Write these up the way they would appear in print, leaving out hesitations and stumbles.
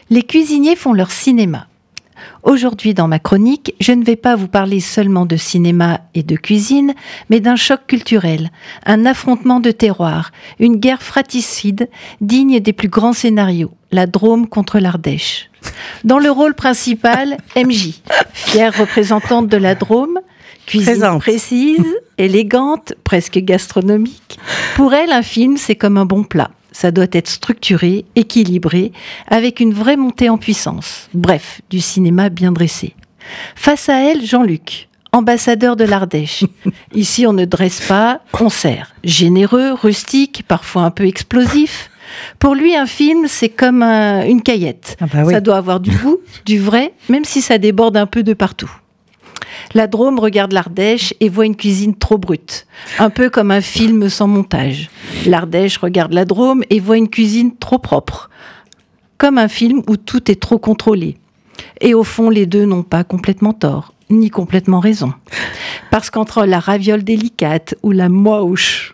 Les cuisiniers font leur cinéma. Aujourd'hui, dans ma chronique, je ne vais pas vous parler seulement de cinéma et de cuisine, mais d'un choc culturel, un affrontement de terroirs, une guerre fratricide digne des plus grands scénarios, la Drôme contre l'Ardèche. Dans le rôle principal, MJ, fière représentante de la Drôme, cuisine précise, élégante, presque gastronomique. Pour elle, un film, c'est comme un bon plat. Ça doit être structuré, équilibré, avec une vraie montée en puissance. Bref, du cinéma bien dressé. Face à elle, Jean-Luc, ambassadeur de l'Ardèche. Ici, on ne dresse pas, on sert. Généreux, rustique, parfois un peu explosif. Pour lui, un film, c'est comme une caillette. Ah bah oui. Ça doit avoir du goût, du vrai, même si ça déborde un peu de partout. La Drôme regarde l'Ardèche et voit une cuisine trop brute, un peu comme un film sans montage. L'Ardèche regarde la Drôme et voit une cuisine trop propre, comme un film où tout est trop contrôlé. Et au fond, les deux n'ont pas complètement tort, ni complètement raison. Parce qu'entre la raviole délicate ou la mouche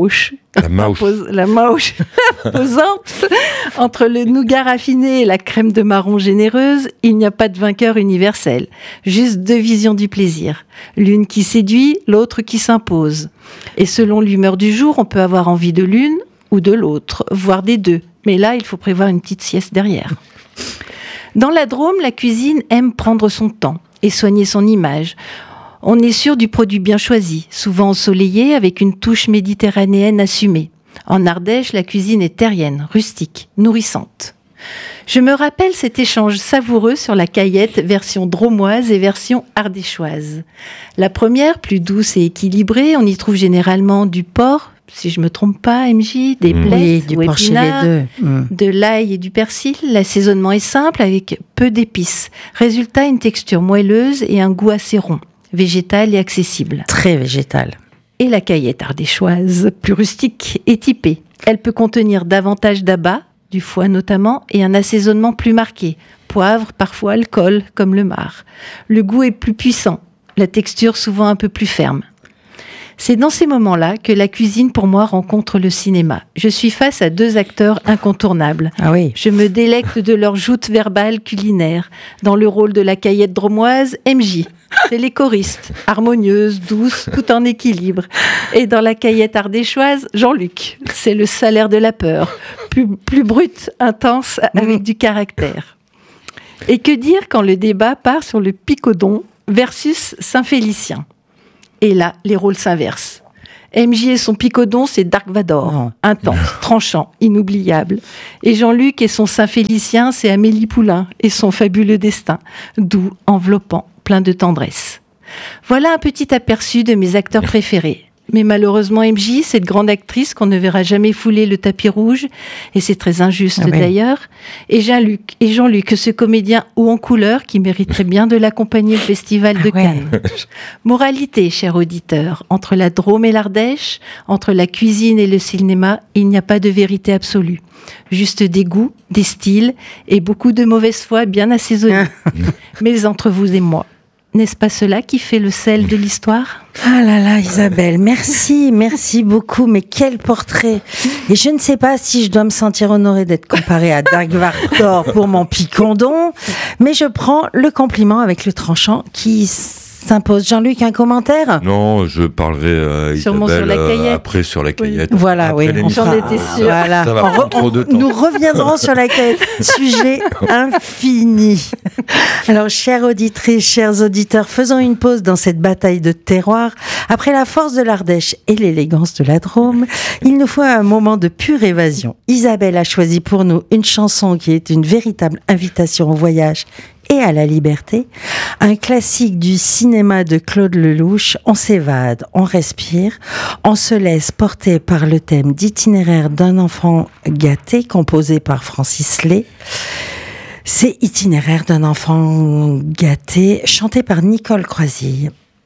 imposante, entre le nougat raffiné et la crème de marron généreuse, il n'y a pas de vainqueur universel. Juste deux visions du plaisir. L'une qui séduit, l'autre qui s'impose. Et selon l'humeur du jour, on peut avoir envie de l'une ou de l'autre, voire des deux. Mais là, il faut prévoir une petite sieste derrière. Dans la Drôme, la cuisine aime prendre son temps et soigner son image. On est sûr du produit bien choisi, souvent ensoleillé avec une touche méditerranéenne assumée. En Ardèche, la cuisine est terrienne, rustique, nourrissante. Je me rappelle cet échange savoureux sur la caillette version dromoise et version ardéchoise. La première, plus douce et équilibrée, on y trouve généralement du porc, si je ne me trompe pas, MJ, des blettes ou épinards, de l'ail et du persil. L'assaisonnement est simple avec peu d'épices. Résultat, une texture moelleuse et un goût assez rond, végétal et accessible. Très végétal. Et la caillette ardéchoise, plus rustique et typée. Elle peut contenir davantage d'abats, du foie notamment, et un assaisonnement plus marqué. Poivre, parfois alcool, comme le marc. Le goût est plus puissant, la texture souvent un peu plus ferme. C'est dans ces moments-là que la cuisine, pour moi, rencontre le cinéma. Je suis face à deux acteurs incontournables. Ah oui. Je me délecte de leur joute verbale culinaire. Dans le rôle de la caillette dromoise, MJ. C'est les choristes, harmonieuse, douce, tout en équilibre. Et dans la caillette ardéchoise, Jean-Luc. C'est le salaire de la peur. Plus brut, intense, avec du caractère. Et que dire quand le débat part sur le Picodon versus Saint-Félicien ? Et là, les rôles s'inversent. MJ et son Picodon, c'est Dark Vador. Intense, tranchant, inoubliable. Et Jean-Luc et son Saint-Félicien, c'est Amélie Poulain et son fabuleux destin. Doux, enveloppant, plein de tendresse. Voilà un petit aperçu de mes acteurs préférés. Mais malheureusement, MJ, cette grande actrice qu'on ne verra jamais fouler le tapis rouge, et c'est très injuste d'ailleurs, et Jean-Luc, ce comédien haut en couleur qui mériterait bien de l'accompagner au Festival de Cannes. Moralité, cher auditeur, entre la Drôme et l'Ardèche, entre la cuisine et le cinéma, il n'y a pas de vérité absolue. Juste des goûts, des styles, et beaucoup de mauvaise foi bien assaisonnés. Mais entre vous et moi, n'est-ce pas cela qui fait le sel de l'histoire ? Ah là là, Isabelle, merci beaucoup, mais quel portrait. Et je ne sais pas si je dois me sentir honorée d'être comparée à Dark Vador pour mon Picodon, mais je prends le compliment avec le tranchant qui s'impose. Jean-Luc, un commentaire ? Non, je parlerai sûrement Isabelle, sur la caillette. Après sur la caillette. Oui. Voilà, après oui. J'en étais sûre. Voilà. Ça va prendre trop de temps. Nous reviendrons sur la caillette. Sujet infini. Alors, chères auditrices, chers auditeurs, faisons une pause dans cette bataille de terroir. Après la force de l'Ardèche et l'élégance de la Drôme, il nous faut un moment de pure évasion. Isabelle a choisi pour nous une chanson qui est une véritable invitation au voyage et à la liberté, un classique du cinéma de Claude Lelouch. On s'évade, on respire, on se laisse porter par le thème d'Itinéraire d'un enfant gâté, composé par Francis Lay. C'est Itinéraire d'un enfant gâté, chanté par Nicole Croisille.